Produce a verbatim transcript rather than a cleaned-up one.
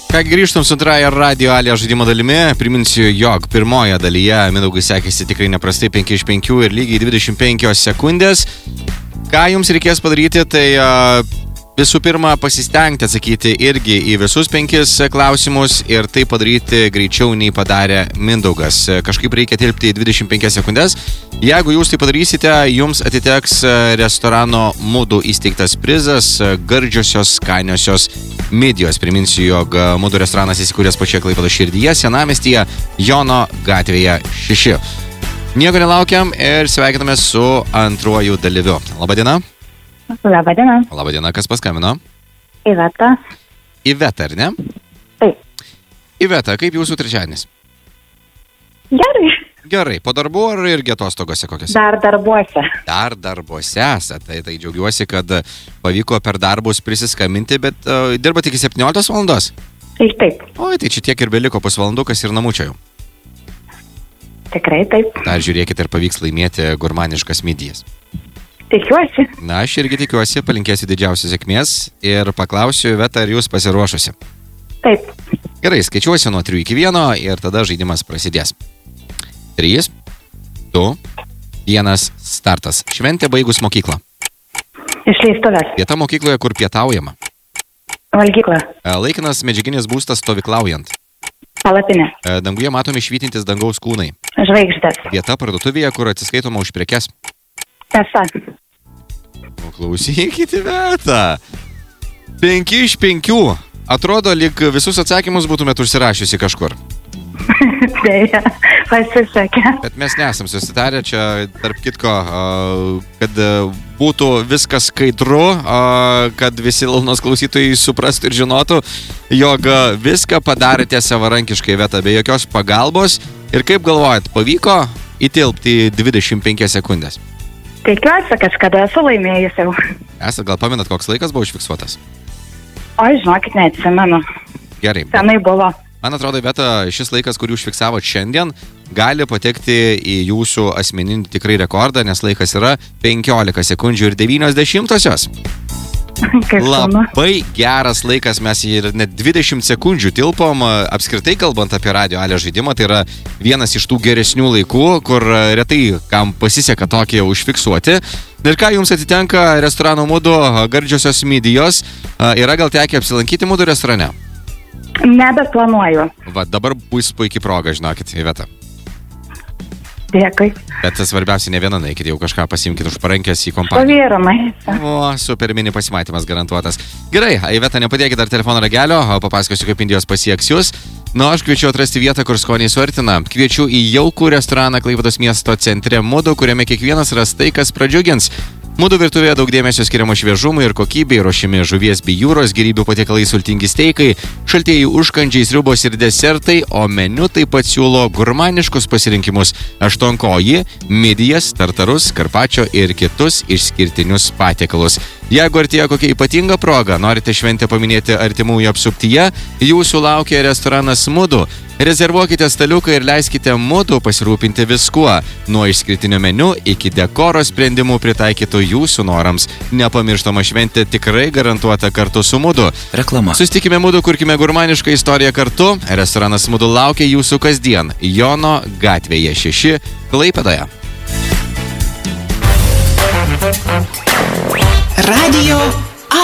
Ką grįžtam su antrąja Radio Alė žaidimo dalimi. Priminsiu, jog pirmoje dalyje Mindaugui sekėsi tikrai neprastai penki iš penkių ir lygiai dvidešimt penkios sekundės. Ką jums reikės padaryti, tai uh, visų pirma pasistengti atsakyti irgi į visus penkis klausimus ir tai padaryti greičiau nei padarė Mindaugas. Kažkaip reikia tilpti į dvidešimt penkias sekundės. Jeigu jūs tai padarysite, jums atiteks restorano Mudu įsteigtas prizas gardžiosios skaniosios midijos. Priminsiu, jog Mudu restoranas įsikūręs pačioje Klaipėdos širdyje, Senamiestyje, Jono gatvėje šeši. Nieko nelaukiam ir sveikiname su antruoju dalyviu. Labadiena. Labadiena. Labadiena, kas paskambino? Iveta. Iveta, ar ne? Taip. Iveta, kaip jūsų trečiadienis? Gerai. Gerai, po darbų ar irgi atostogose kokios? Dar darbuose. Dar darbuose esate, tai, tai džiaugiuosi, kad pavyko per darbus prisiskambinti, bet uh, dirbate iki septynioliktos valandos? Taip, taip. Oi, tai čia tiek ir beliko pusvalandukas ir namučia jau. Tikrai taip. Dar žiūrėkite, ir pavyks laimėti gurmaniškas midijas. Tikiuosi. Na, aš irgi tikiuosi, palinkėsiu didžiausios sėkmės ir paklausiu, Iveta, ar jūs pasiruošusi? Taip. Gerai, skaičiuosiu nuo trijų iki vieno ir tada žaidimas prasidės. trys, du, vienas, startas. Šventė baigus mokyklą. Išleistuvės. Vieta mokykloje, kur pietaujama. Valgykla. Laikinas medžiaginis būstas stovyklaujant. Palapinė. Danguje matomi švytintis dangaus kūnai. Žvaigždės. Vieta parduotuvėje, kur atsiskaitoma už prekes. Tiesa. O klausykite, Veta. Penki iš penkių. Atrodo, lyg visus atsakymus būtumėt užsirašiusi kažkur. Deja, pasisekė. Bet mes nesam susitarę čia, tarp kitko, kad būtų viskas skaidru, kad visi Launos klausytojai suprastų ir žinotų, jog viską padarėte savarankiškai, Veta, be jokios pagalbos. Ir kaip galvojat, pavyko įtilpti į dvidešimt penkias sekundės? Tikiuosi, kažkada esu laimėjus jau. Esat, gal pamenat, koks laikas buvo užfiksuotas? Oi, žinokit, neatsimenu. Gerai. Senai buvo. Man atrodo, Veta, šis laikas, kurį užfiksavot šiandien, gali patekti į jūsų asmeninį tikrai rekordą, nes laikas yra penkiolika sekundžių ir devynios dešimtosios. Labai geras laikas, mes ir net dvidešimt sekundžių tilpom. Apskritai kalbant apie Radio Alė žaidimą, tai yra vienas iš tų geresnių laikų, kur retai kam pasiseka tokie užfiksuoti. Ir ką jums atitenka restorano Mudu gardžiosios midijos? Yra gal tekę apsilankyti Mudu restorane? Nebeplanuoju. Va, dabar bus puikiai proga, žinokit, Iveta. Dėkui. Bet svarbiausia, ne vieną naikit, jau kažką pasimkit už parankės į kompaniją. Pavyromai. O, super mini pasimatymas garantuotas. Gerai, Iveta, nepadėkit dar telefono ragelio, papasakosiu, kaip Indijos pasieks jūs. Nu, aš kviečiu atrasti vietą, kur skoniai suartina. Kviečiu į jaukų restoraną Klaipėdos miesto centre Mudu, kuriame kiekvienas ras tai, kas pradžiugins. Mudu virtuvėje daug dėmesio skiriama šviežumui ir kokybei, ruošiami žuvies bei jūros gėrybių patiekalai, sultingi steikai, šaltieji užkandžiai, sriubos ir desertai, o meniu taip pat siūlo gurmaniškus pasirinkimus – aštuonkoji, midijas, tartarus, karpačio ir kitus išskirtinius patiekalus. Jeigu artėja kokia ypatinga proga, norite šventę paminėti artimųjų apsuptyje, jūsų laukia restoranas Mudu. Rezervuokite staliuką ir leiskite Mudu pasirūpinti viskuo, nuo išskirtinio meniu iki dekoro sprendimų pritaikytų jūsų norams. Nepamirštama šventė tikrai garantuota kartu su Mudu. Reklama. Sustikime Mudu, kurkime gurmanišką istoriją kartu. Restoranas Mudu laukia jūsų kasdien. Jono gatvėje šeši, Klaipėdoje. Radio